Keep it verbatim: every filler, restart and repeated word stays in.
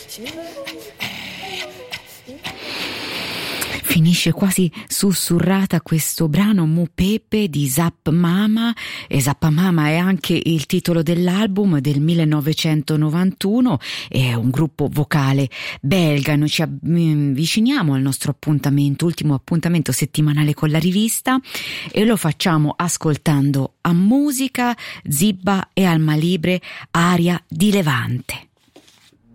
Finisce quasi sussurrata questo brano Mu Pepe di Zap Mama, e Zap Mama è anche il titolo dell'album del millenovecentonovantuno, è un gruppo vocale belga. Noi ci avviciniamo al nostro appuntamento, ultimo appuntamento settimanale con la rivista, e lo facciamo ascoltando a musica Zibba e Alma Libre, Aria di Levante.